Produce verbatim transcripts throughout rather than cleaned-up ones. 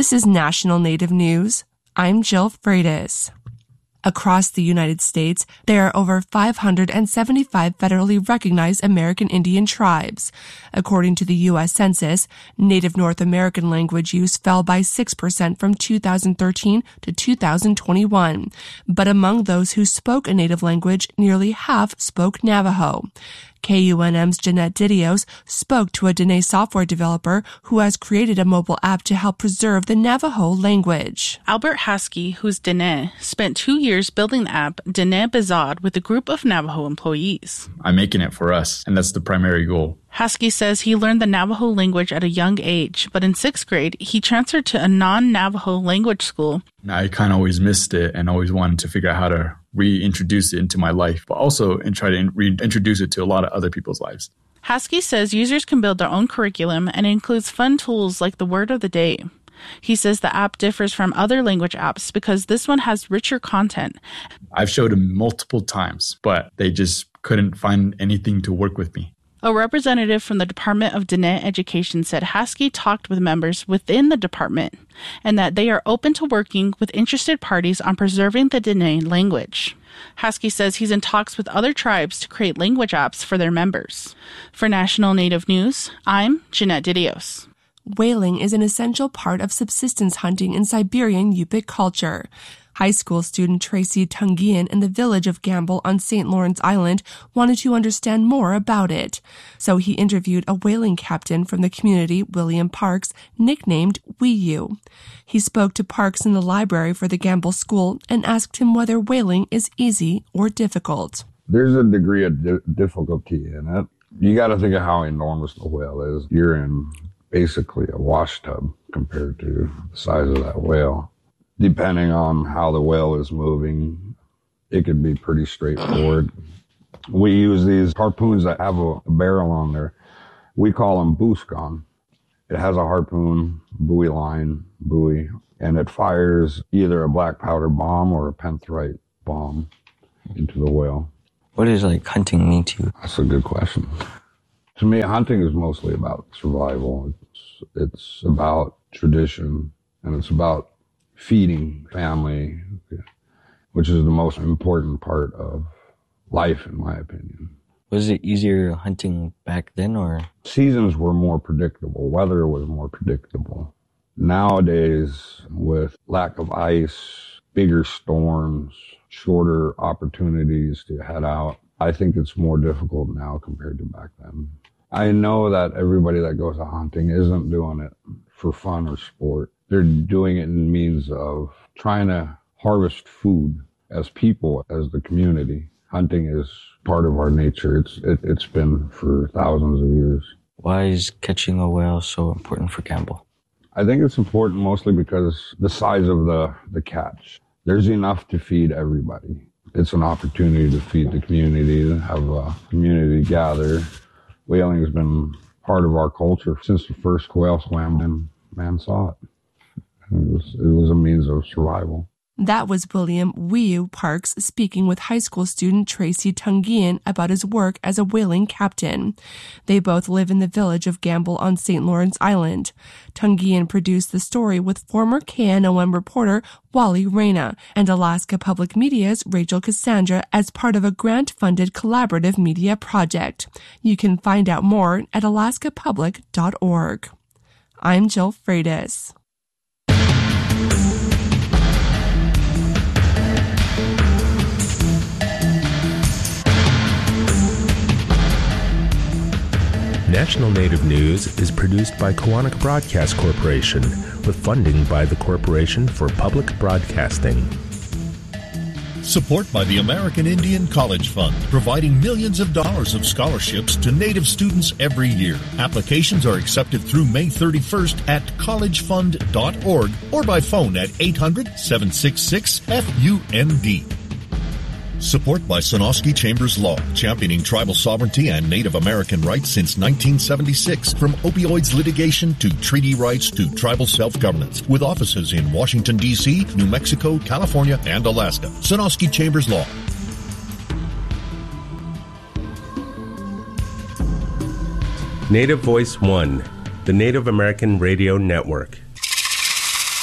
This is National Native News. I'm Jill Freitas. Across the United States, there are over five hundred seventy-five federally recognized American Indian tribes. According to the U S Census, Native North American language use fell by six percent from two thousand thirteen to two thousand twenty-one. But among those who spoke a native language, nearly half spoke Navajo. K U N M's Jeanette Didios spoke to a Dene software developer who has created a mobile app to help preserve the Navajo language. Albert Haskey, who's Dene, spent two years building the app Dene Bezod with a group of Navajo employees. I'm making it for us, and that's the primary goal. Haskey says he learned the Navajo language at a young age, but in sixth grade, he transferred to a non-Navajo language school. I kind of always missed it and always wanted to figure out how to reintroduce it into my life, but also and try to reintroduce it to a lot of other people's lives. Haskey says users can build their own curriculum and includes fun tools like the word of the day. He says the app differs from other language apps because this one has richer content. I've showed them multiple times, but they just couldn't find anything to work with me. A representative from the Department of Dene Education said Haskey talked with members within the department and that they are open to working with interested parties on preserving the Dene language. Haskey says he's in talks with other tribes to create language apps for their members. For National Native News, I'm Jeanette Didios. Whaling is an essential part of subsistence hunting in Siberian Yupik culture. High school student Tracy Tungian in the village of Gamble on Saint Lawrence Island wanted to understand more about it. So he interviewed a whaling captain from the community, William Parks, nicknamed Wee U. He spoke to Parks in the library for the Gamble school and asked him whether whaling is easy or difficult. There's a degree of di- difficulty in it. You got to think of how enormous the whale is. You're in basically a wash tub compared to the size of that whale. Depending on how the whale is moving, it could be pretty straightforward. We use these harpoons that have a barrel on there. We call them booscon. It has a harpoon, buoy line, buoy, and it fires either a black powder bomb or a penthrite bomb into the whale. What does like hunting mean to you? That's a good question. To me, hunting is mostly about survival. It's, it's about tradition, and it's about feeding family, which is the most important part of life, in my opinion. Was it easier hunting back then, or? Seasons were more predictable. Weather was more predictable. Nowadays, with lack of ice, bigger storms, shorter opportunities to head out, I think it's more difficult now compared to back then. I know that everybody that goes out hunting isn't doing it for fun or sport. They're doing it in means of trying to harvest food as people, as the community. Hunting is part of our nature. It's it, it's been for thousands of years. Why is catching a whale so important for Gamble? I think it's important mostly because the size of the, the catch. There's enough to feed everybody. It's an opportunity to feed the community, to have a community gather. Whaling has been part of our culture since the first whale swam in. Man saw it. It was, it was a means of survival. That was William Wee U Parks speaking with high school student Tracy Tungian about his work as a whaling captain. They both live in the village of Gamble on Saint Lawrence Island. Tungian produced the story with former K N O M reporter Wally Reyna and Alaska Public Media's Rachel Cassandra as part of a grant-funded collaborative media project. You can find out more at alaska public dot org. I'm Jill Freitas. National Native News is produced by Koahnic Broadcast Corporation with funding by the Corporation for Public Broadcasting. Support by the American Indian College Fund, providing millions of dollars of scholarships to Native students every year. Applications are accepted through May thirty-first at college fund dot org or by phone at eight hundred, seven six six, F U N D. Support by Sonosky Chambers Law, championing tribal sovereignty and Native American rights since nineteen seventy-six. From opioids litigation to treaty rights to tribal self-governance. With offices in Washington, D C, New Mexico, California, and Alaska. Sonosky Chambers Law. Native Voice One, the Native American Radio Network.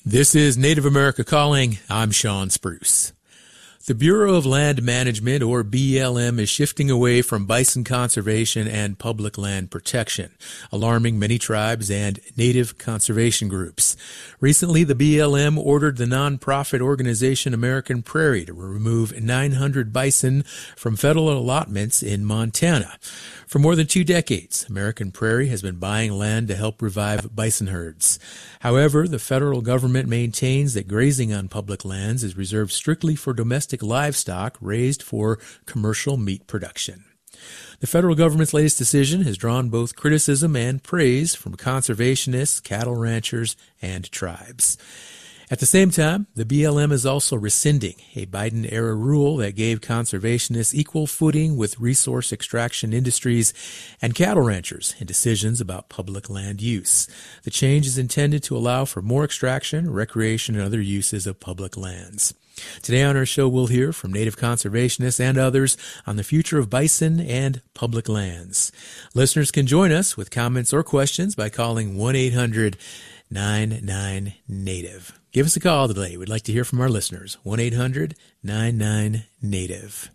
This is Native America Calling. I'm Sean Spruce. The Bureau of Land Management, or B L M, is shifting away from bison conservation and public land protection, alarming many tribes and native conservation groups. Recently, the B L M ordered the nonprofit organization American Prairie to remove nine hundred bison from federal allotments in Montana. For more than two decades, American Prairie has been buying land to help revive bison herds. However, the federal government maintains that grazing on public lands is reserved strictly for domestic livestock raised for commercial meat production. The federal government's latest decision has drawn both criticism and praise from conservationists, cattle ranchers, and tribes. At the same time, the B L M is also rescinding a Biden-era rule that gave conservationists equal footing with resource extraction industries and cattle ranchers in decisions about public land use. The change is intended to allow for more extraction, recreation, and other uses of public lands. Today on our show, we'll hear from Native conservationists and others on the future of bison and public lands. Listeners can join us with comments or questions by calling one eight hundred nine nine native. Give us a call today. We'd like to hear from our listeners. one eight hundred nine nine native.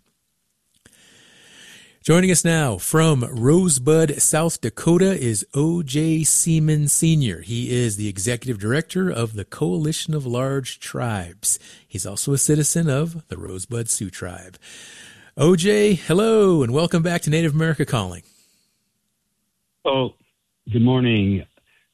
Joining us now from Rosebud, South Dakota is O J Seaman Senior He is the executive director of the Coalition of Large Tribes. He's also a citizen of the Rosebud Sioux Tribe. O J, hello, and welcome back to Native America Calling. Oh, good morning.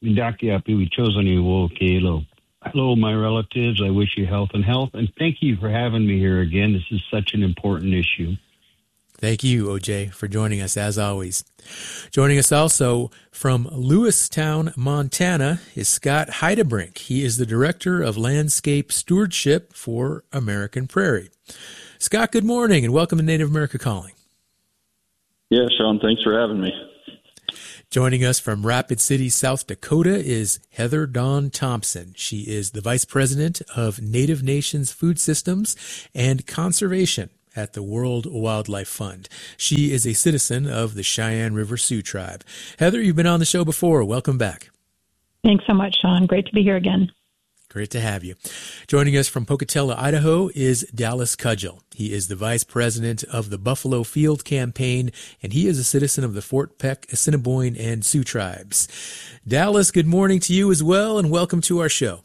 Hello, my relatives. I wish you health and health, and thank you for having me here again. This is such an important issue. Thank you, O J, for joining us, as always. Joining us also from Lewistown, Montana, is Scott Heidebrink. He is the Director of Landscape Stewardship for American Prairie. Scott, good morning, and welcome to Native America Calling. Yeah, Sean, thanks for having me. Joining us from Rapid City, South Dakota is Heather Dawn Thompson. She is the Vice President of Native Nations Food Systems and Conservation at the World Wildlife Fund. She is a citizen of the Cheyenne River Sioux Tribe. Heather, you've been on the show before. Welcome back. Thanks so much, Sean. Great to be here again. Great to have you. Joining us from Pocatello, Idaho is Dallas Cudgel. He is the Vice President of the Buffalo Field Campaign, and he is a citizen of the Fort Peck, Assiniboine, and Sioux Tribes. Dallas, good morning to you as well, and welcome to our show.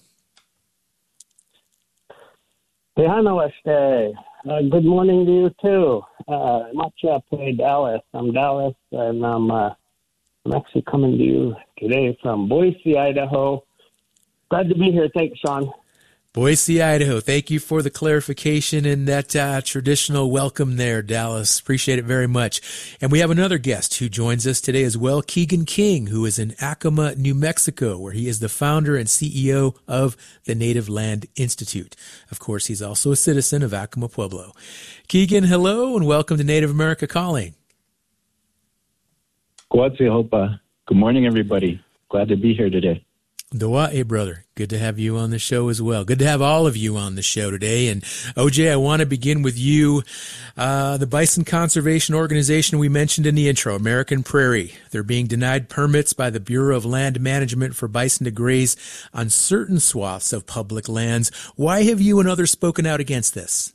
Hey, namaste. Uh, good morning to you, too. Uh, much up, Dallas. I'm Dallas, and I'm, uh, I'm actually coming to you today from Boise, Idaho. Glad to be here. Thanks, Sean. Boise, Idaho. Thank you for the clarification and that uh, traditional welcome there, Dallas. Appreciate it very much. And we have another guest who joins us today as well, Keegan King, who is in Acoma, New Mexico, where he is the founder and C E O of the Native Land Institute. Of course, he's also a citizen of Acoma Pueblo. Keegan, hello, and welcome to Native America Calling. Good morning, everybody. Glad to be here today. Doa'e, brother. Good to have you on the show as well. Good to have all of you on the show today. And O J, I want to begin with you. Uh, the Bison Conservation Organization we mentioned in the intro, American Prairie. They're being denied permits by the Bureau of Land Management for bison to graze on certain swaths of public lands. Why have you and others spoken out against this?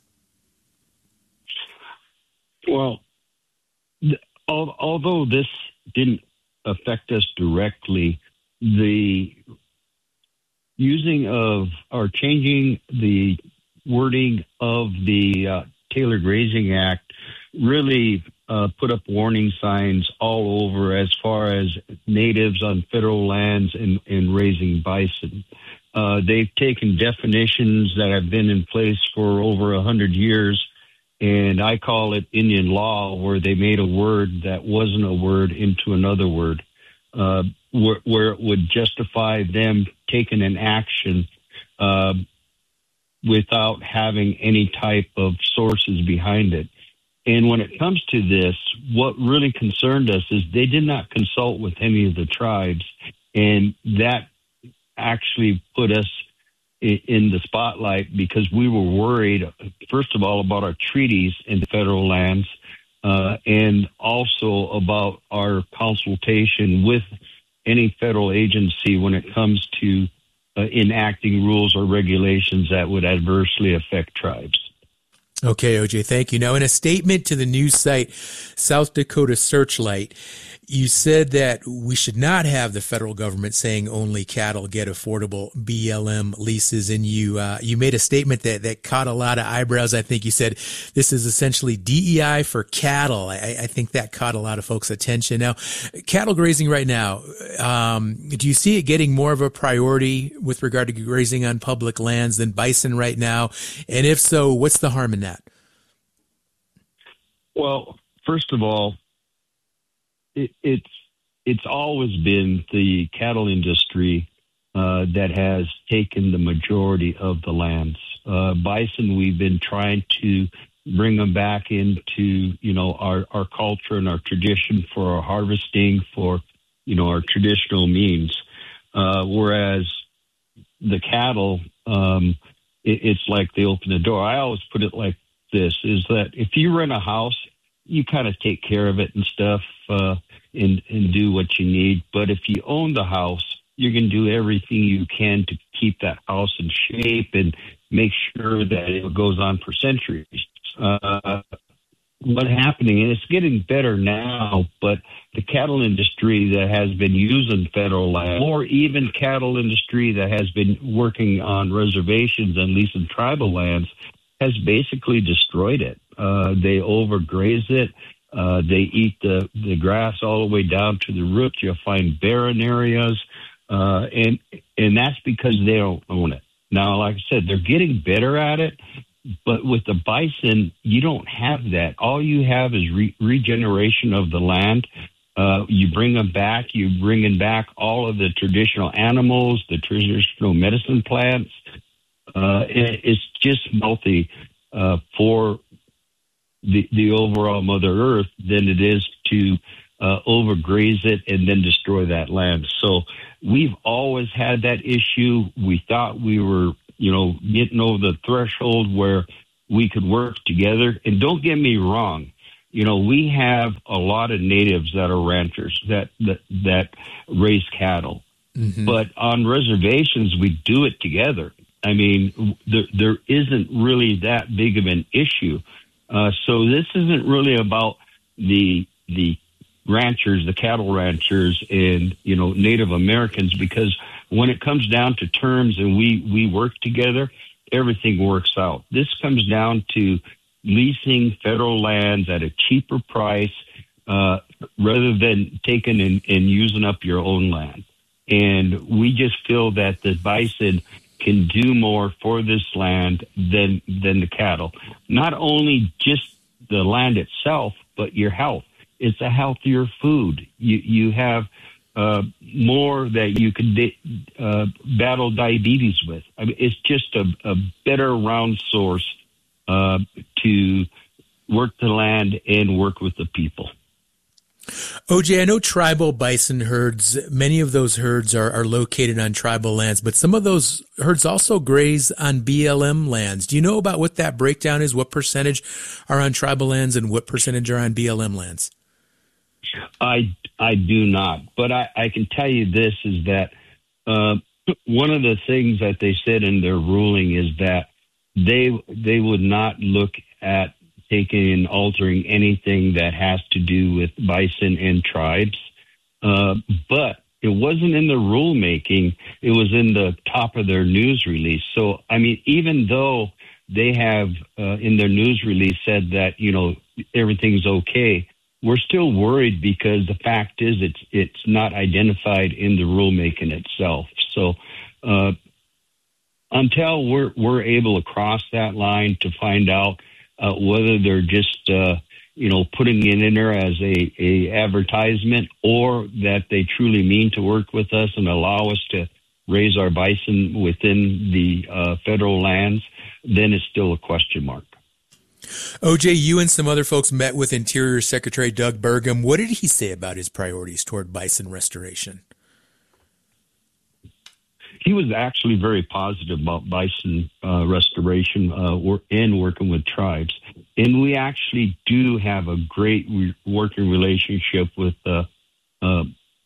Well, th- al- although this didn't affect us directly, the using of or changing the wording of the uh, Taylor Grazing Act really uh, put up warning signs all over as far as natives on federal lands and, and raising bison. Uh, they've taken definitions that have been in place for over a hundred years, and I call it Indian law, where they made a word that wasn't a word into another word. Uh, where, where it would justify them taking an action uh, without having any type of sources behind it. And when it comes to this, what really concerned us is they did not consult with any of the tribes, and that actually put us in, in the spotlight because we were worried, first of all, about our treaties in federal lands, Uh, and also about our consultation with any federal agency when it comes to uh, enacting rules or regulations that would adversely affect tribes. Okay, O J, thank you. Now, in a statement to the news site South Dakota Searchlight, you said that we should not have the federal government saying only cattle get affordable B L M leases. And you uh, you made a statement that, that caught a lot of eyebrows. I think you said this is essentially D E I for cattle. I, I think that caught a lot of folks' attention. Now, cattle grazing right now, um, do you see it getting more of a priority with regard to grazing on public lands than bison right now? And if so, what's the harm in that? Well, first of all, It, it's it's always been the cattle industry uh, that has taken the majority of the lands. Uh, bison, we've been trying to bring them back into you know our, our culture and our tradition for our harvesting, for you know our traditional means. Uh, whereas the cattle, um, it, it's like they open the door. I always put it like this: is that if you rent a house, you kind of take care of it and stuff. Uh, And, and do what you need. But if you own the house, you're going to do everything you can to keep that house in shape and make sure that it goes on for centuries. Uh, what's happening, and it's getting better now, but the cattle industry that has been using federal land, or even cattle industry that has been working on reservations and leasing tribal lands, has basically destroyed it. Uh, they overgraze it. Uh, they eat the, the grass all the way down to the root. You'll find barren areas, uh, and and that's because they don't own it. Now, like I said, they're getting better at it, but with the bison, you don't have that. All you have is re- regeneration of the land. Uh, you bring them back. You bringing back all of the traditional animals, the traditional medicine plants. Uh, it, it's just healthy uh, for The, the overall Mother Earth than it is to uh, overgraze it and then destroy that land. So we've always had that issue. We thought we were, you know, getting over the threshold where we could work together. And don't get me wrong, you know, we have a lot of natives that are ranchers that that, that raise cattle. Mm-hmm. But on reservations, we do it together. I mean, there, there isn't really that big of an issue. Uh, so this isn't really about the the ranchers, the cattle ranchers, and you know Native Americans, because when it comes down to terms and we we work together, everything works out. This comes down to leasing federal lands at a cheaper price uh, rather than taking and, and using up your own land. And we just feel that the bison can do more for this land than than the cattle. Not only just the land itself, but your health. It's a healthier food. You you have uh, more that you can uh, battle diabetes with. I mean, it's just a, a better round source uh, to work the land and work with the people. O J, I know tribal bison herds, many of those herds are, are located on tribal lands, but some of those herds also graze on B L M lands. Do you know about what that breakdown is? What percentage are on tribal lands and what percentage are on B L M lands? I, I do not, but I, I can tell you this is that uh, one of the things that they said in their ruling is that they they would not look at taking and altering anything that has to do with bison and tribes. Uh, but it wasn't in the rulemaking. It was in the top of their news release. So, I mean, even though they have uh, in their news release said that, you know, everything's okay, we're still worried because the fact is it's it's not identified in the rulemaking itself. So uh, until we're, we're able to cross that line to find out Uh, whether they're just, uh, you know, putting it in there as a, a advertisement or that they truly mean to work with us and allow us to raise our bison within the uh, federal lands, then it's still a question mark. O J, you and some other folks met with Interior Secretary Doug Burgum. What did he say about his priorities toward bison restoration? He was actually very positive about bison uh, restoration uh, and working with tribes. And we actually do have a great re- working relationship with uh, uh,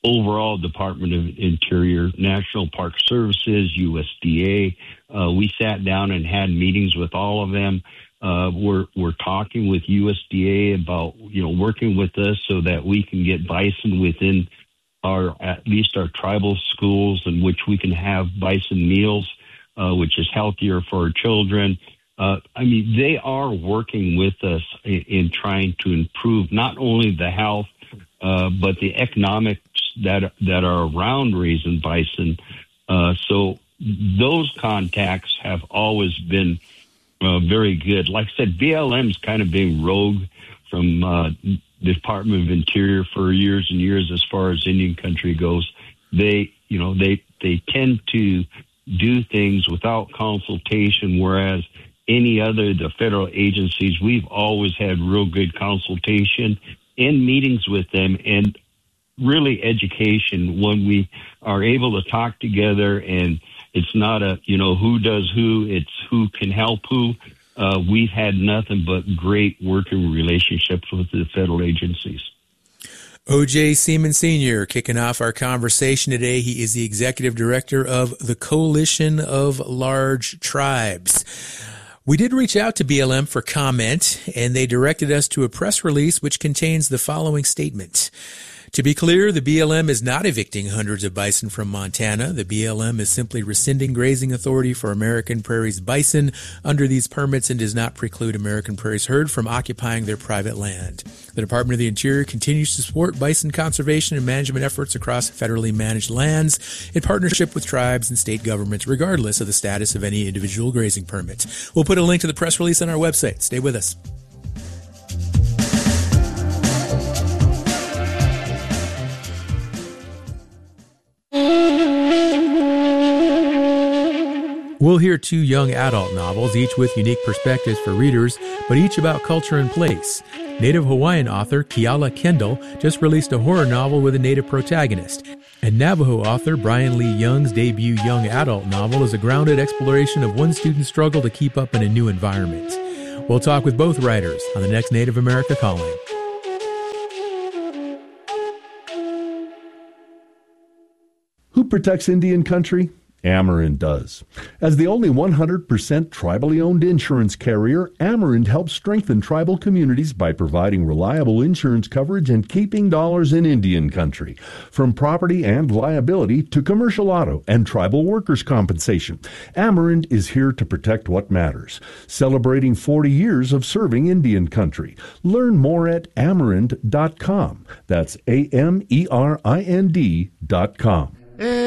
overall Department of Interior, National Park Services, U S D A. Uh, we sat down and had meetings with all of them. Uh, we're we're talking with U S D A about, you know, working with us so that we can get bison within our, at least our tribal schools, in which we can have bison meals, uh, which is healthier for our children. Uh, I mean, they are working with us in, in trying to improve not only the health, uh, but the economics that that are around raising bison. Uh, so those contacts have always been uh, very good. Like I said, B L M's kind of been rogue from uh, the Department of Interior for years and years as far as Indian country goes. They, you know, they they tend to do things without consultation, whereas any other, the federal agencies, we've always had real good consultation and meetings with them, and really education when we are able to talk together. And it's not a, you know, who does who, it's who can help who. Uh, we've had nothing but great working relationships with the federal agencies. O J Seaman Senior kicking off our conversation today. He is the executive director of the Coalition of Large Tribes. We did reach out to B L M for comment, and they directed us to a press release which contains the following statement. To be clear, the B L M is not evicting hundreds of bison from Montana. The B L M is simply rescinding grazing authority for American Prairie's bison under these permits and does not preclude American Prairie's herd from occupying their private land. The Department of the Interior continues to support bison conservation and management efforts across federally managed lands in partnership with tribes and state governments, regardless of the status of any individual grazing permit. We'll put a link to the press release on our website. Stay with us. We'll hear two young adult novels, each with unique perspectives for readers, but each about culture and place. Native Hawaiian author Keala Kendall just released a horror novel with a Native protagonist. And Navajo author Brian Lee Young's debut young adult novel is a grounded exploration of one student's struggle to keep up in a new environment. We'll talk with both writers on the next Native America Calling. Who protects Indian country? Amerind does. As the only one hundred percent tribally owned insurance carrier, Amerind helps strengthen tribal communities by providing reliable insurance coverage and keeping dollars in Indian country. From property and liability to commercial auto and tribal workers' compensation, Amerind is here to protect what matters. Celebrating forty years of serving Indian country. Learn more at amerind dot com. That's A M E R I N D dot com.